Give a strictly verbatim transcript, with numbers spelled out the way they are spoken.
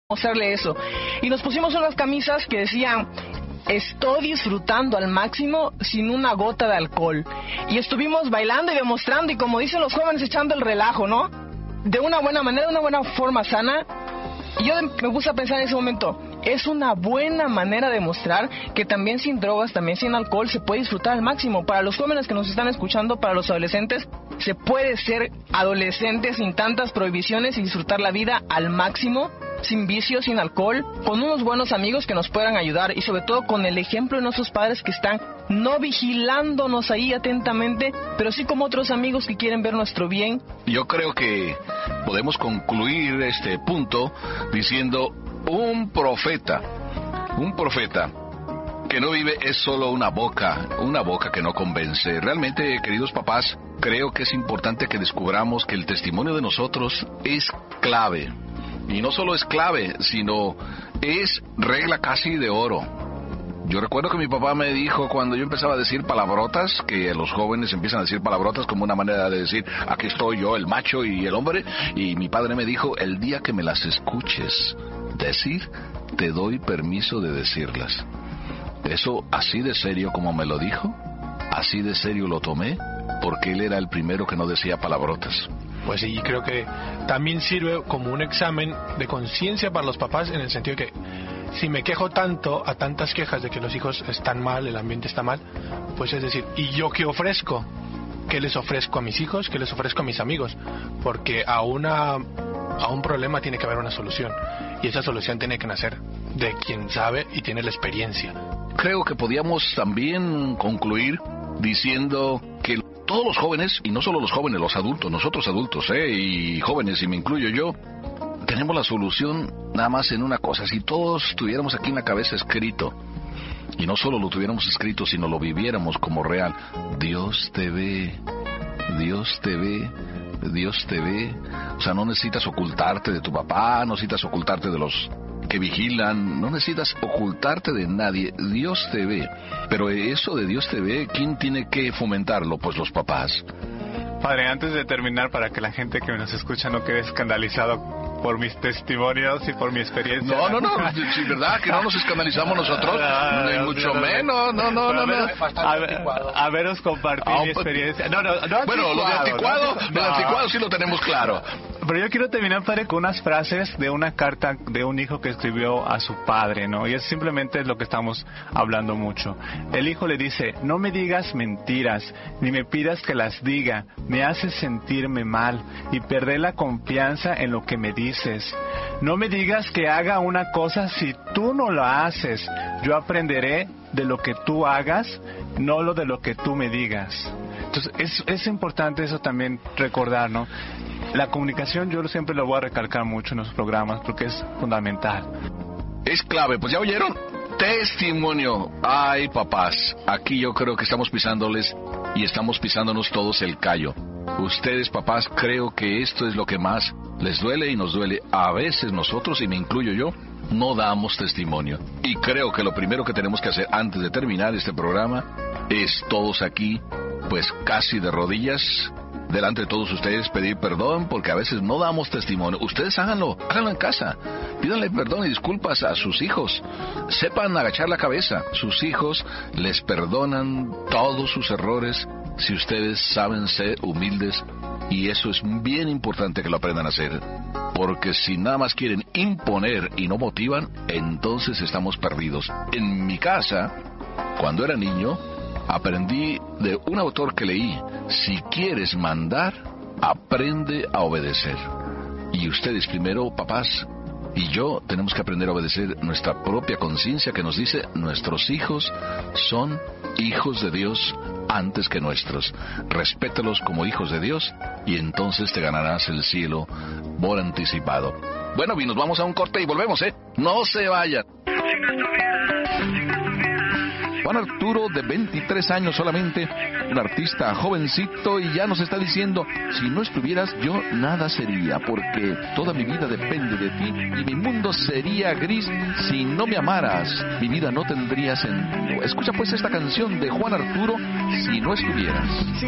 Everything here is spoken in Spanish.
mostrarle eso. Y nos pusimos unas camisas que decían: estoy disfrutando al máximo sin una gota de alcohol. Y estuvimos bailando y demostrando, y como dicen los jóvenes, echando el relajo, ¿no? De una buena manera, de una buena forma sana. Y yo me puse a pensar en ese momento, es una buena manera de mostrar que también sin drogas, también sin alcohol, se puede disfrutar al máximo. Para los jóvenes que nos están escuchando, para los adolescentes, se puede ser adolescente sin tantas prohibiciones y disfrutar la vida al máximo, sin vicios, sin alcohol, con unos buenos amigos que nos puedan ayudar, y sobre todo con el ejemplo de nuestros padres que están no vigilándonos ahí atentamente, pero sí como otros amigos que quieren ver nuestro bien. Yo creo que podemos concluir este punto diciendo: un profeta, un profeta que no vive es solo una boca, una boca que no convence. Realmente, queridos papás, creo que es importante que descubramos que el testimonio de nosotros es clave. Y no solo es clave, sino es regla casi de oro. Yo recuerdo que mi papá me dijo, cuando yo empezaba a decir palabrotas, que los jóvenes empiezan a decir palabrotas como una manera de decir: aquí estoy yo, el macho y el hombre. Y mi padre me dijo: el día que me las escuches decir, te doy permiso de decirlas. Eso, así de serio como me lo dijo, así de serio lo tomé, porque él era el primero que no decía palabrotas. Pues sí, creo que también sirve como un examen de conciencia para los papás, en el sentido de que si me quejo tanto, a tantas quejas de que los hijos están mal, el ambiente está mal, pues es decir, ¿y yo qué ofrezco? ¿Qué les ofrezco a mis hijos? ¿Qué les ofrezco a mis amigos? Porque a una a un problema tiene que haber una solución, y esa solución tiene que nacer de quien sabe y tiene la experiencia. Creo que podíamos también concluir diciendo que todos los jóvenes, y no solo los jóvenes, los adultos, nosotros adultos, ¿eh? y jóvenes, y me incluyo yo, tenemos la solución nada más en una cosa. Si todos tuviéramos aquí en la cabeza escrito, y no solo lo tuviéramos escrito, sino lo viviéramos como real: Dios te ve, Dios te ve, Dios te ve. O sea, no necesitas ocultarte de tu papá, no necesitas ocultarte de los que vigilan, no necesitas ocultarte de nadie. Dios te ve. Pero eso de Dios te ve, ¿quién tiene que fomentarlo? Pues los papás. Padre, antes de terminar, para que la gente que nos escucha no quede escandalizado por mis testimonios y por mi experiencia. No, no, no, sí, ¿verdad? Que no nos escandalizamos nosotros, ni mucho menos, no, no, no, no. A, ver, a veros compartir ah, mi experiencia. No, no, no. Bueno, lo de anticuado, no, lo de anticuado sí lo tenemos claro. Pero yo quiero terminar, padre, con unas frases de una carta de un hijo que escribió a su padre, ¿no? Y es simplemente lo que estamos hablando mucho. El hijo le dice: no me digas mentiras, ni me pidas que las diga, me haces sentirme mal y perder la confianza en lo que me dices. No me digas que haga una cosa si tú no la haces. Yo aprenderé de lo que tú hagas, no lo de lo que tú me digas. Entonces es, es importante eso también recordar, ¿no? La comunicación yo siempre lo voy a recalcar mucho en los programas porque es fundamental. Es clave, pues ya oyeron. Testimonio. Ay, papás, aquí yo creo que estamos pisándoles y estamos pisándonos todos el callo. Ustedes, papás, creo que esto es lo que más les duele y nos duele. A veces nosotros, y me incluyo yo, no damos testimonio. Y creo que lo primero que tenemos que hacer antes de terminar este programa es todos aquí, pues casi de rodillas, delante de todos ustedes, pedir perdón, porque a veces no damos testimonio. Ustedes háganlo, háganlo en casa. Pídanle perdón y disculpas a sus hijos. Sepan agachar la cabeza. Sus hijos les perdonan todos sus errores si ustedes saben ser humildes. Y eso es bien importante que lo aprendan a hacer. Porque si nada más quieren imponer y no motivan, entonces estamos perdidos. En mi casa, cuando era niño, aprendí de un autor que leí: si quieres mandar, aprende a obedecer. Y ustedes primero, papás, y yo tenemos que aprender a obedecer nuestra propia conciencia que nos dice: nuestros hijos son hijos de Dios antes que nuestros. Respétalos como hijos de Dios y entonces te ganarás el cielo por anticipado. Bueno, y nos vamos a un corte y volvemos, ¿eh? No se vayan. Juan Arturo, de veintitrés años solamente, un artista jovencito, y ya nos está diciendo: si no estuvieras, yo nada sería, porque toda mi vida depende de ti, y mi mundo sería gris si no me amaras, mi vida no tendría sentido. Escucha pues esta canción de Juan Arturo, Si no estuvieras.